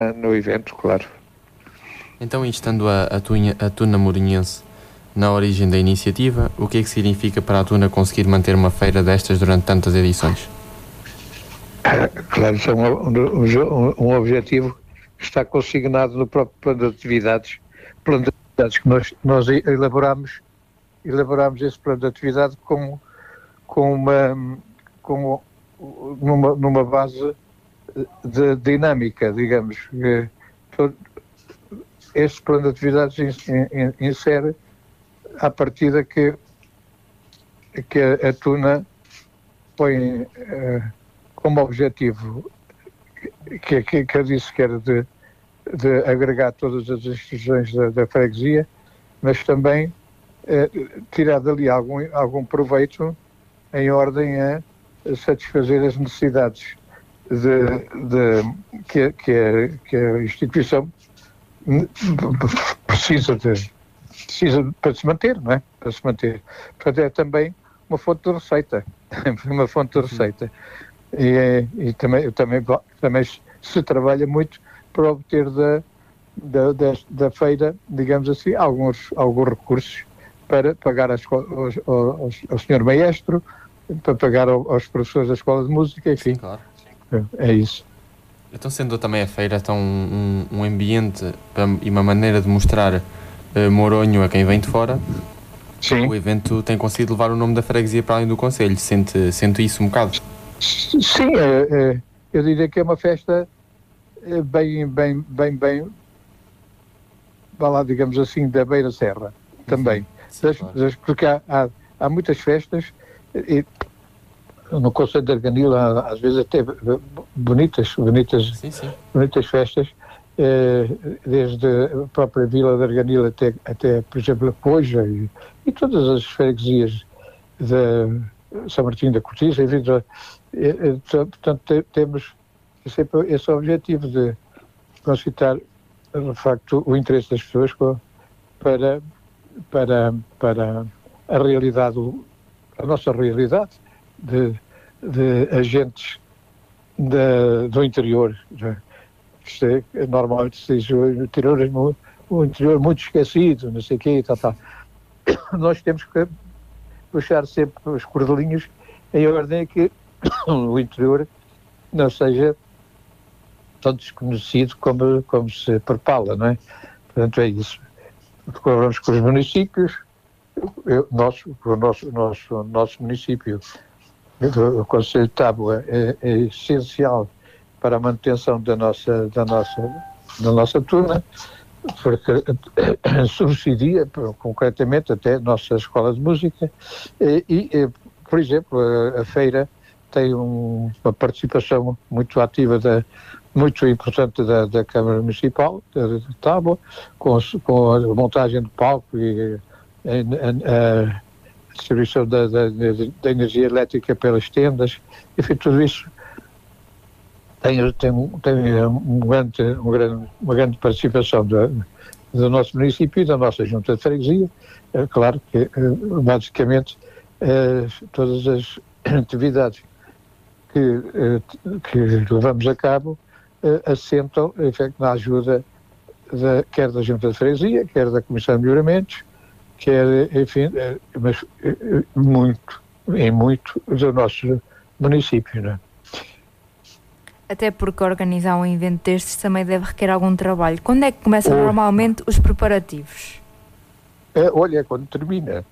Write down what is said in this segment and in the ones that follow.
no evento, claro. Então, e estando a Tuna Morinhense na origem da iniciativa, o que é que significa para a Tuna conseguir manter uma feira destas durante tantas edições? Claro, isso é um objetivo que está consignado no próprio plano de atividades que nós elaboramos esse plano de atividade numa base de dinâmica, digamos. Este plano de atividades insere à partida que a Tuna põe como objetivo que eu disse que era de agregar todas as instituições da freguesia, mas também tirar dali algum proveito em ordem a satisfazer as necessidades que a instituição precisa para se manter, não é? Para se manter. Portanto, é também uma fonte de receita. Uma fonte de receita. E também se trabalha muito para obter da feira, digamos assim, alguns recursos para pagar ao senhor maestro, para pagar aos professores da escola de música, enfim. Sim, claro. É isso. Então, sendo também a feira tão um ambiente e uma maneira de mostrar Moronho a quem vem de fora, sim, o evento tem conseguido levar o nome da freguesia para além do concelho. Sente isso um bocado? Sim, eu diria que é uma festa bem, vá lá, digamos assim, da Beira Serra, também. Sim, claro. Porque há muitas festas, e no Concelho de Arganil às vezes até bonitas festas, desde a própria Vila de Arganil até por exemplo, a Coja e todas as freguesias de São Martinho da Cortiça, enfim, portanto temos sempre esse objetivo de suscitar, de facto, o interesse das pessoas para a realidade, a nossa realidade de agentes do interior. Normalmente se diz o interior muito esquecido, não sei o quê e tal. Nós temos que puxar sempre os cordelinhos em ordem a que o interior não seja tão desconhecido como se propala, não é? Portanto, é isso. Colaboramos com os municípios, o nosso município, o Concelho de Tábua, é essencial para a manutenção da nossa Tuna, porque subsidia, concretamente, até a nossa escola de música, e por exemplo, a feira tem uma participação muito ativa, muito importante da Câmara Municipal de Tábua, com a montagem do palco e a distribuição da energia elétrica pelas tendas, enfim, tudo isso tem uma grande participação do nosso município e da nossa junta de freguesia. É claro que, basicamente, todas as atividades que levamos a cabo assentam, em facto, na ajuda quer da junta de freguesia, quer da Comissão de Melhoramentos, quer, enfim, mas muito do nosso município, não é? Até porque organizar um evento destes também deve requerer algum trabalho. Quando é que começam normalmente os preparativos? Olha, quando termina.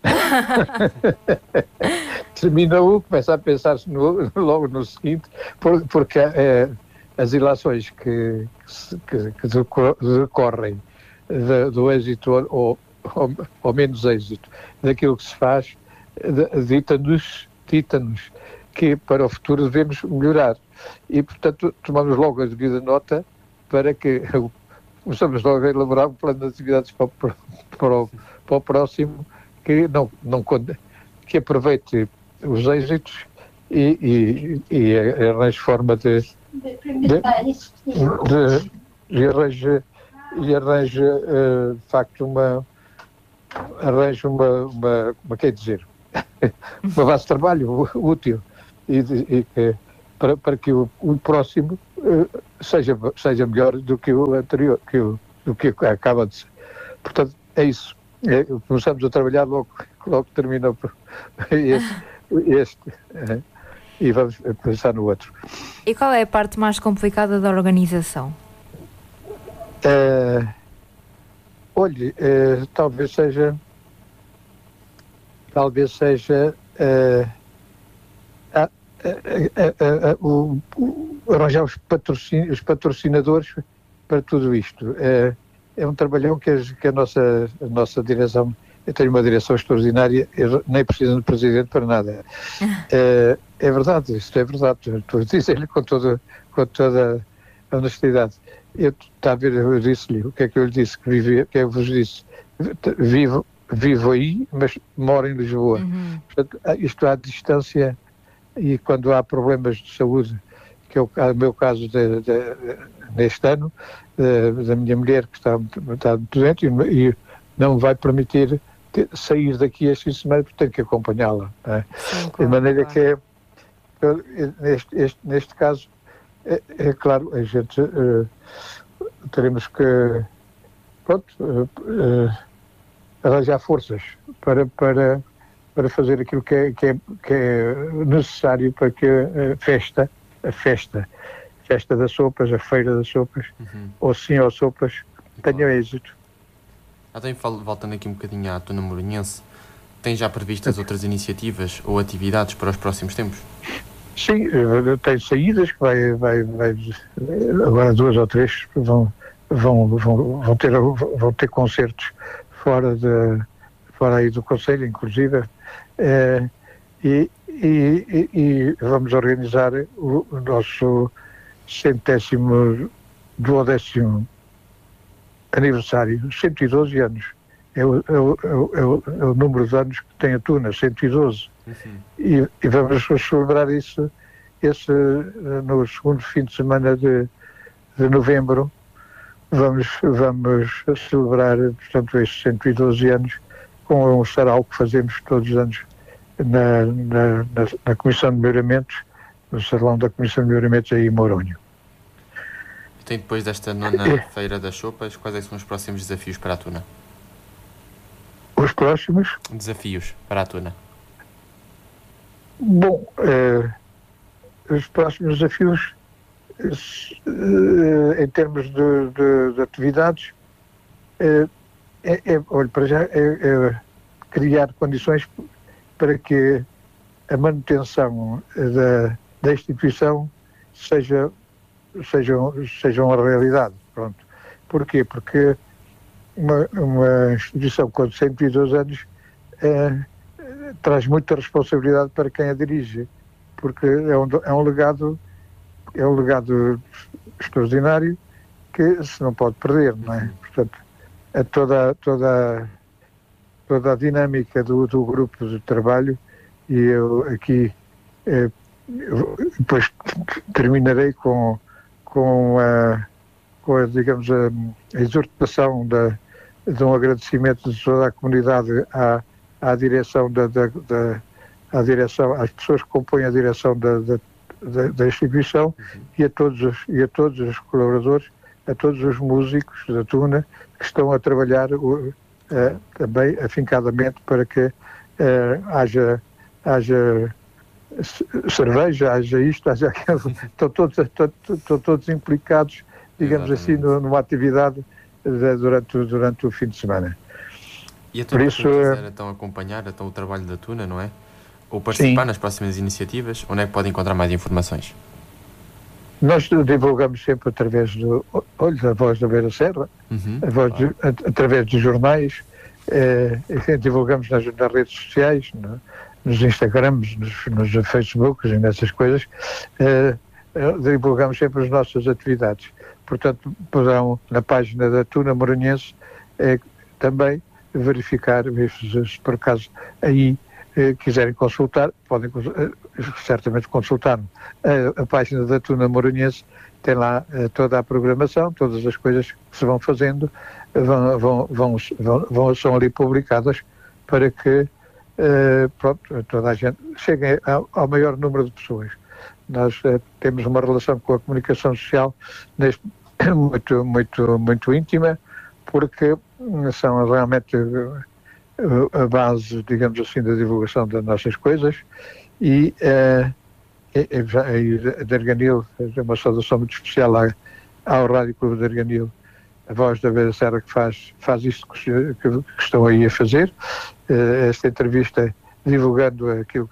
Termina começa a pensar-se logo no seguinte, porque as ilações que decorrem do êxito ou menos êxito daquilo que se faz, dita-nos que para o futuro devemos melhorar. E, portanto, tomamos logo a devida nota para que começamos logo a elaborar um plano de atividades para o próximo que aproveite os êxitos e arranje forma de facto uma quer dizer, uma base de trabalho útil e para que o próximo seja melhor do que o anterior, do que acaba de ser. Portanto, é isso. Começamos a trabalhar logo que termina este e vamos pensar no outro. E qual é a parte mais complicada da organização? Olhe, talvez seja arranjar os patrocinadores para tudo isto. É um trabalhão que a nossa direção, eu tenho uma direção extraordinária, eu nem preciso de presidente para nada. É verdade, isto é verdade, estou a dizer-lhe com toda a honestidade. Eu disse-lhe, o que é que eu lhe disse, o que é que eu vos disse? Vivo aí, mas moro em Lisboa. Portanto, isto à distância, e quando há problemas de saúde, que é o meu caso neste ano, da minha mulher que está doente e não me vai permitir sair daqui este fim de semana, porque tenho que acompanhá-la. Sim, de maneira que neste caso é claro, a gente teremos que arranjar forças para fazer aquilo que é necessário para que a festa das sopas, a feira das sopas, ou sim ou sopas, tenha êxito. Até voltando aqui um bocadinho à Tuna Morinhense, tem já previstas outras iniciativas ou atividades para os próximos tempos? Sim, tem saídas que vai agora 2 ou 3 vão ter concertos fora aí do Conselho, inclusive, e vamos organizar o nosso 112º aniversário, 112 anos. É o número de anos que tem a Tuna, 112. E vamos celebrar isso no segundo fim de semana de novembro. Vamos celebrar, portanto, estes 112 anos com um sarau que fazemos todos os anos na Comissão de Melhoramentos, no Salão da Comissão de Melhoramentos aí em Mouronho. Então, depois desta 9ª Feira das Sopas, quais são os próximos desafios para a Tuna? Os próximos? Desafios para a Tuna. Bom, os próximos desafios, em termos de atividades, olha, para já é criar condições para que a manutenção da instituição seja uma realidade. Pronto. Porquê? Porque uma instituição com 112 anos traz muita responsabilidade para quem a dirige, porque é um legado extraordinário que se não pode perder, não é? Portanto, toda a dinâmica do grupo de trabalho, e eu aqui depois terminarei com a digamos, a exortação de um agradecimento de toda a comunidade à direção à direção, às pessoas que compõem a direção da instituição, e a todos os colaboradores, a todos os músicos da Tuna que estão a trabalhar também afincadamente para que haja cerveja, haja isto, haja aquilo. Estão todos implicados, digamos assim, numa atividade durante o fim de semana. E até por isso, quem quiser então acompanhar o trabalho da Tuna, não é? Ou participar nas próximas iniciativas, onde é que pode encontrar mais informações? Nós divulgamos sempre através da Voz da Beira Serra, através dos jornais, divulgamos nas redes sociais, nos Instagrams, nos Facebooks e nessas coisas, divulgamos sempre as nossas atividades. Portanto, poderão na página da Tuna Morinhense também verificar, se por acaso aí quiserem consultar, podem certamente consultar a página da Tuna Morinhense, tem lá toda a programação, todas as coisas que se vão fazendo, são ali publicadas para que toda a gente chegue ao maior número de pessoas. Nós temos uma relação com a comunicação social muito íntima, porque são realmente a base, digamos assim, da divulgação das nossas coisas, e a Darganil, é uma saudação muito especial ao Rádio Clube de Darganil, a voz da Vera Serra, que faz isto que estão aí a fazer, esta entrevista divulgando aquilo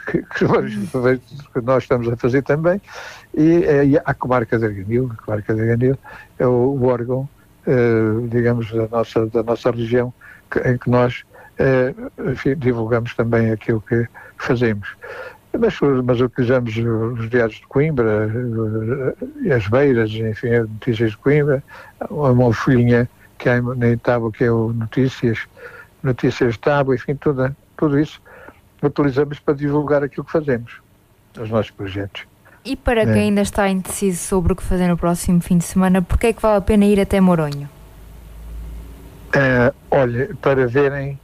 que nós estamos a fazer também, e a Comarca de Arganil. A Comarca de Arganil é o órgão, digamos, da nossa região, em que nós enfim, divulgamos também aquilo que fazemos. Mas utilizamos os diários de Coimbra, as Beiras, enfim, as notícias de Coimbra, uma folhinha que há na Tábua, que é o Notícias de Tábua, enfim, tudo isso utilizamos para divulgar aquilo que fazemos, os nossos projetos. E para quem ainda está indeciso sobre o que fazer no próximo fim de semana, porquê é que vale a pena ir até Moronho? Olha, para verem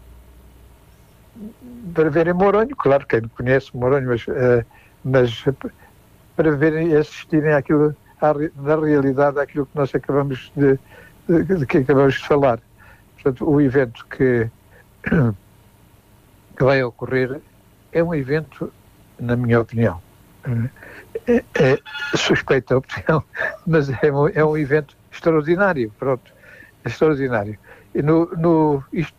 Moronho, claro, quem não conhece Moronho, mas para verem e assistirem àquilo, na realidade, àquilo que nós acabamos de falar. Portanto, o evento que vai ocorrer é um evento, na minha opinião, é suspeita a opinião, mas é um evento extraordinário, pronto, extraordinário. E no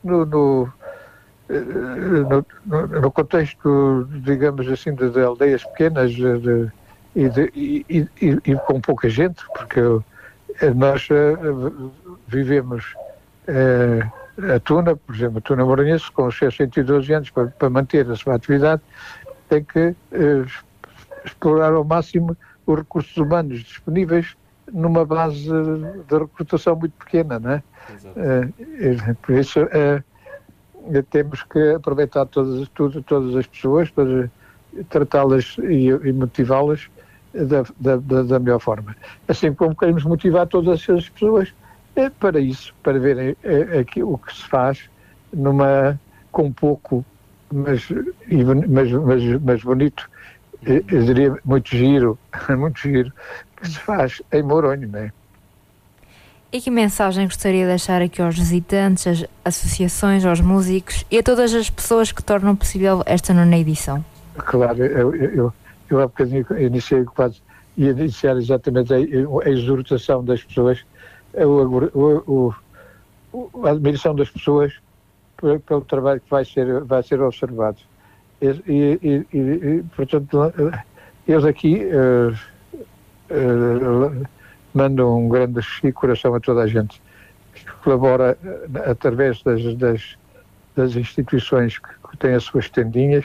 contexto, digamos assim, de aldeias pequenas e com pouca gente, porque nós vivemos a Tuna, por exemplo, a Tuna Moranhense, com os seus 112 anos, para manter a sua atividade, tem que explorar ao máximo os recursos humanos disponíveis numa base de recrutação muito pequena, não é? Por isso temos que aproveitar todas as pessoas, tratá-las e motivá-las da melhor forma. Assim como queremos motivar todas as pessoas para isso, para verem o que se faz com pouco, mas bonito, eu diria muito giro, que se faz em Moronho, não é? E que mensagem gostaria de deixar aqui aos visitantes, às associações, aos músicos e a todas as pessoas que tornam possível esta 9ª edição? Claro, eu há bocadinho iniciei quase, ia iniciar exatamente a exortação das pessoas, a admiração das pessoas pelo trabalho que vai ser observado. E portanto, eles aqui mandam um grande coração a toda a gente que colabora através das instituições que têm as suas tendinhas,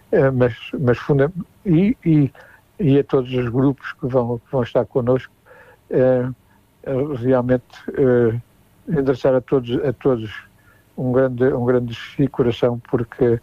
e a todos os grupos que vão estar connosco, realmente endereçar a todos um grande coração, porque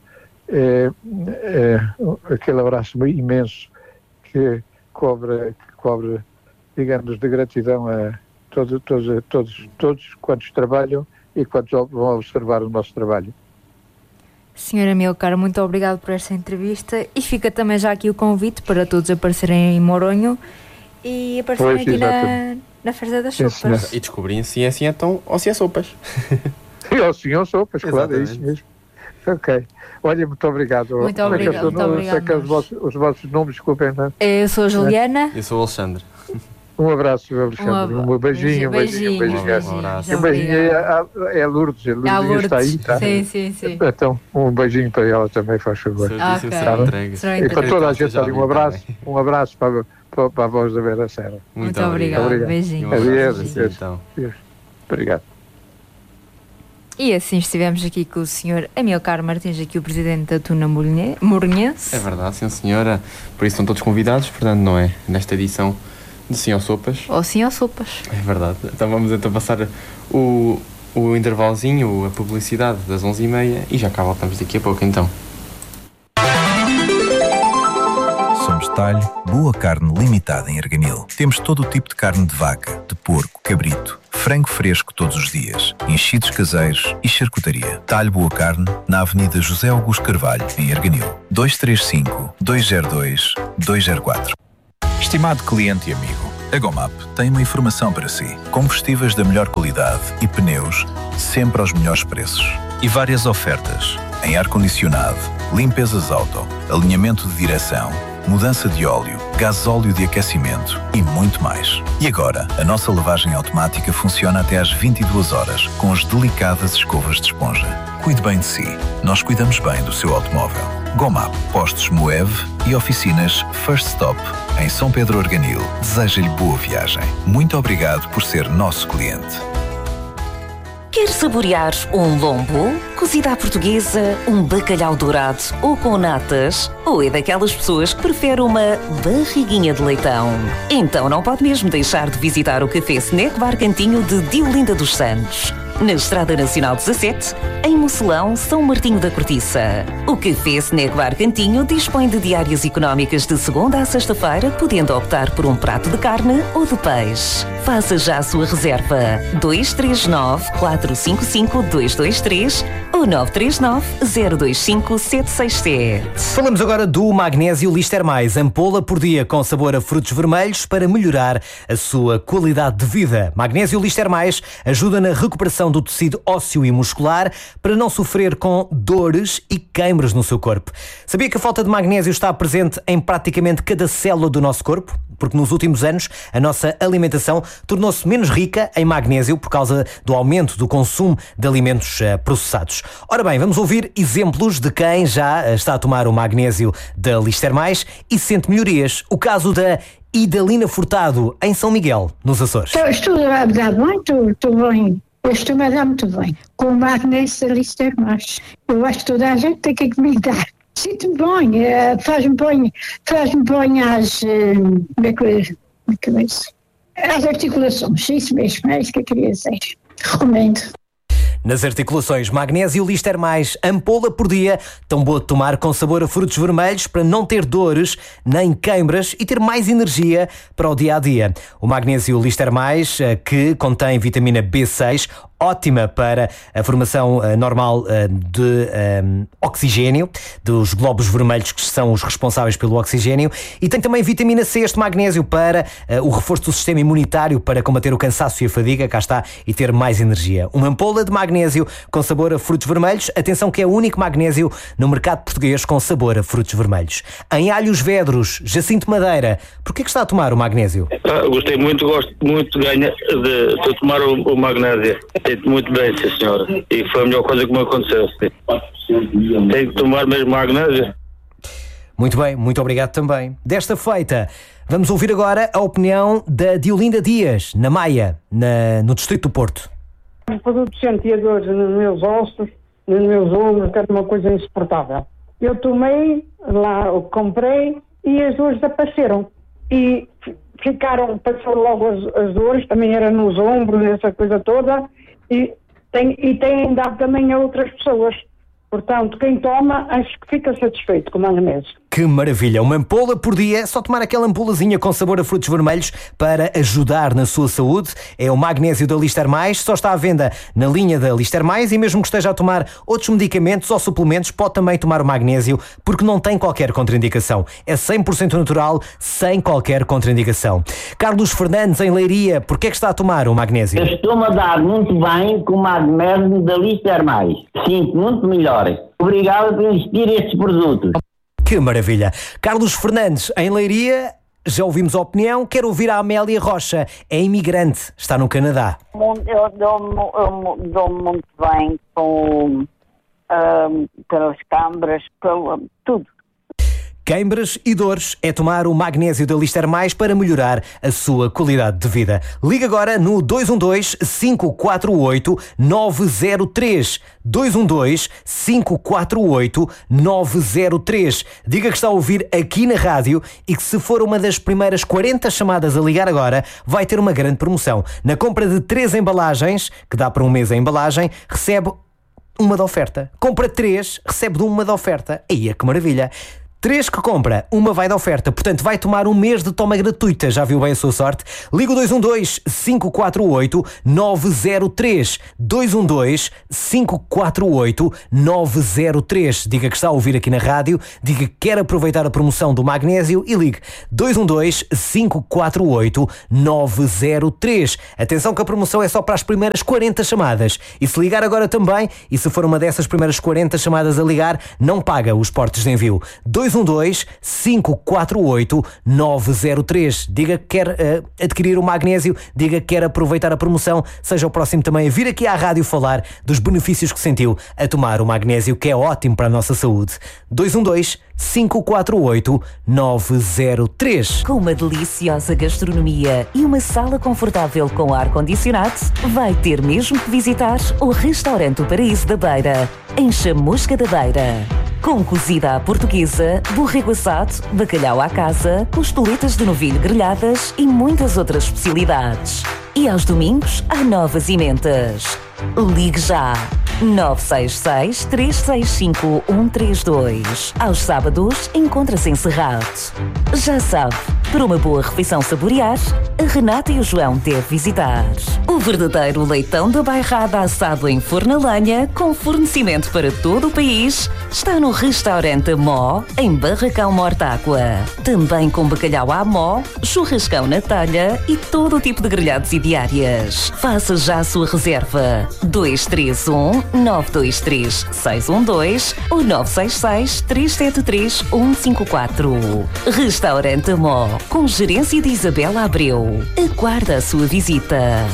aquele abraço imenso que cobre, digamos, de gratidão a todos quantos trabalham e quantos vão observar o nosso trabalho. Senhora Amilcar, muito obrigado por esta entrevista, e fica também já aqui o convite para todos aparecerem em Moronho e aparecerem aqui na Festa das Sopas. E descobrem se é assim então, ou se é sopas. Ou se é sopas, claro, é isso mesmo. Ok. Olha, muito obrigado. Muito obrigado. Sei que os vossos nomes, desculpem, não é? Eu sou a Juliana. Eu sou o Alexandre. Um abraço, Alexandre. Um beijinho. Um abraço. Um beijinho é a Lourdes. A Lourdes está aí, tá? Sim. Então, um beijinho para ela também, faz favor. Okay. E para toda a gente ali, um abraço para a voz da Vera Serra. Muito obrigado. Beijinho. Adeus. Obrigado. E assim estivemos aqui com o Sr. Amilcar Martins, aqui o presidente da Tuna Moranhense. É verdade, sim senhora. Por isso estão todos convidados, portanto, não é? Nesta edição de Sim ao Sopas. Ou Sim ao Sopas. É verdade. Então vamos passar o intervalozinho, a publicidade das 11h30 e já cá voltamos daqui a pouco então. Somos Talho Boa Carne Limitada em Arganil. Temos todo o tipo de carne de vaca, de porco, cabrito, frango fresco todos os dias, enchidos caseiros e charcutaria. Talho Boa Carne, na Avenida José Augusto Carvalho, em Arganil. 235-202-204. Estimado cliente e amigo, a Gomap tem uma informação para si. Combustíveis da melhor qualidade e pneus sempre aos melhores preços. E várias ofertas em ar-condicionado, limpezas auto, alinhamento de direção, mudança de óleo, gasóleo de aquecimento e muito mais. E agora, a nossa lavagem automática funciona até às 22 horas com as delicadas escovas de esponja. Cuide bem de si. Nós cuidamos bem do seu automóvel. Gomap, postos Moev e oficinas First Stop em São Pedro Arganil. Deseja-lhe boa viagem. Muito obrigado por ser nosso cliente. Quer saborear um lombo, cozida à portuguesa, um bacalhau dourado ou com natas? Ou é daquelas pessoas que prefere uma barriguinha de leitão? Então não pode mesmo deixar de visitar o Café Snack Bar Cantinho de Diolinda dos Santos, na Estrada Nacional 17, em Mocelão, São Martinho da Cortiça. O Café Snack Bar Cantinho dispõe de diárias económicas de segunda a sexta-feira, podendo optar por um prato de carne ou de peixe. Faça já a sua reserva 239-455-223 ou 939-025-767. Falamos agora do magnésio Lister Mais, ampola por dia com sabor a frutos vermelhos para melhorar a sua qualidade de vida. Magnésio Lister Mais ajuda na recuperação do tecido ósseo e muscular para não sofrer com dores e queimbras no seu corpo. Sabia que a falta de magnésio está presente em praticamente cada célula do nosso corpo? Porque nos últimos anos a nossa alimentação tornou-se menos rica em magnésio por causa do aumento do consumo de alimentos processados. Ora bem, vamos ouvir exemplos de quem já está a tomar o magnésio da Lister Mais e sente melhorias. O caso da Idalina Furtado, em São Miguel, nos Açores. Estou a dar muito bem. Eu estou a dar muito bem. Com o magnésio da Lister Mais. Eu acho que toda a gente tem que dar. Sinto-me bem, faz-me bem às, às articulações, isso mesmo, é isso que eu queria dizer. Recomendo. Nas articulações, magnésio Lister Mais, ampola por dia, tão boa de tomar com sabor a frutos vermelhos para não ter dores nem queimbras e ter mais energia para o dia-a-dia. O magnésio Lister Mais, que contém vitamina B6, ótima para a formação normal de oxigênio, dos glóbulos vermelhos que são os responsáveis pelo oxigênio, e tem também vitamina C, este magnésio, para o reforço do sistema imunitário, para combater o cansaço e a fadiga, cá está, e ter mais energia. Uma ampola de magnésio com sabor a frutos vermelhos, atenção que é o único magnésio no mercado português com sabor a frutos vermelhos. Em Alhos Vedros, Jacinto Madeira, porquê que está a tomar o magnésio? Gostei muito, gosto muito de tomar o magnésio. Sinto muito bem, sim, senhora. E foi a melhor coisa que me aconteceu. Tenho que tomar mesmo magnésio. Muito bem, muito obrigado também. Desta feita, vamos ouvir agora a opinião da Diolinda Dias, na Maia, no Distrito do Porto. Os produtos sentiam dores nos meus ossos, nos meus ombros, que era uma coisa insuportável. Eu tomei, lá comprei, e as dores apareceram. E passou logo as dores, também era nos ombros, essa coisa toda, e tem dado também a outras pessoas. Portanto, quem toma, acho que fica satisfeito com o magnésio. Que maravilha! Uma ampola por dia, só tomar aquela ampolazinha com sabor a frutos vermelhos para ajudar na sua saúde. É o magnésio da Lister Mais, só está à venda na linha da Lister Mais, e mesmo que esteja a tomar outros medicamentos ou suplementos, pode também tomar o magnésio, porque não tem qualquer contraindicação. É 100% natural, sem qualquer contraindicação. Carlos Fernandes, em Leiria, porquê é que está a tomar o magnésio? Estou-me a dar muito bem com o magnésio da Lister Mais. Sinto muito melhor. Obrigado por investir estes produtos. Que maravilha! Carlos Fernandes, em Leiria, já ouvimos a opinião. Quero ouvir a Amélia Rocha, é imigrante, está no Canadá. Eu dou-me muito bem pelas câmaras, pelo tudo. Queimbras e dores, é tomar o magnésio da Lister Mais para melhorar a sua qualidade de vida. Liga agora no 212-548-903. 212-548-903. Diga que está a ouvir aqui na rádio e que, se for uma das primeiras 40 chamadas a ligar agora, vai ter uma grande promoção. Na compra de 3 embalagens, que dá para um mês a embalagem, recebe uma de oferta. Compra 3, recebe de uma de oferta. Aí é que maravilha! 3 que compra, uma vai de oferta, portanto vai tomar um mês de toma gratuita. Já viu bem a sua sorte? Liga o 212-548-903. 212-548-903. Diga que está a ouvir aqui na rádio, diga que quer aproveitar a promoção do magnésio e ligue 212-548-903. Atenção que a promoção é só para as primeiras 40 chamadas. E se ligar agora também, e se for uma dessas primeiras 40 chamadas a ligar, não paga os portos de envio. 212-548-903. Diga que quer adquirir o magnésio, diga que quer aproveitar a promoção, seja o próximo também a vir aqui à rádio falar dos benefícios que sentiu a tomar o magnésio, que é ótimo para a nossa saúde. 212-548-903. Com uma deliciosa gastronomia e uma sala confortável com ar-condicionado, vai ter mesmo que visitar o restaurante O Paraíso da Beira, em Chamusca da Beira. Com cozida à portuguesa, borrego assado, bacalhau à casa, costeletas de novilho grelhadas e muitas outras especialidades. E aos domingos, há novas emendas. Ligue já! 966-365-132. Aos sábados, encontra-se encerrado. Já sabe, para uma boa refeição saborear, a Renata e o João devem visitar. O verdadeiro leitão da bairrada assado em forno a lenha, com fornecimento para todo o país, está no restaurante Mó, em Barracão Mortágua. Também com bacalhau à mó, churrascão na talha e todo o tipo de grelhados e diárias. Faça já a sua reserva. 231-923-612 ou 966-373-154. Restaurante Mó, com gerência de Isabela Abreu. Aguarda a sua visita.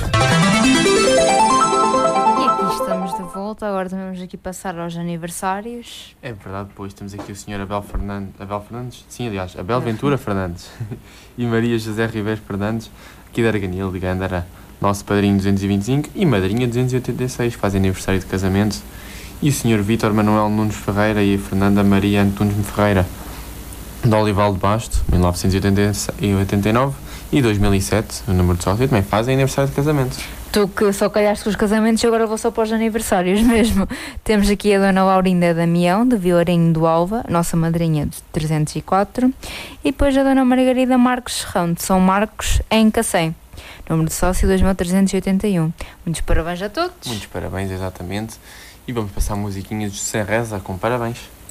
E aqui estamos de volta, agora vamos aqui passar aos aniversários. É verdade, depois temos aqui o Sr. Abel Fernandes? Sim, aliás, Abel Ventura Fernandes e Maria José Ribeiro Fernandes, aqui da Arganil, de Gandara. Nosso padrinho 225 e madrinha 286, fazem aniversário de casamento. E o Sr. Vítor Manuel Nunes Ferreira e a Fernanda Maria Antunes Ferreira, de Olival de Basto, 1989 e 2007, o número de sócio, também fazem aniversário de casamento. Tu que só calhaste com os casamentos e agora vou só para os aniversários mesmo. Temos aqui a Dona Laurinda Damião, de Vilarinho do Alva, nossa madrinha de 304. E depois a Dona Margarida Marques Serrão, de São Marcos, em Cacém. Número de sócio 2381. Muitos parabéns a todos. Muitos parabéns, exatamente. E vamos passar musiquinhas de Sem Reza com parabéns.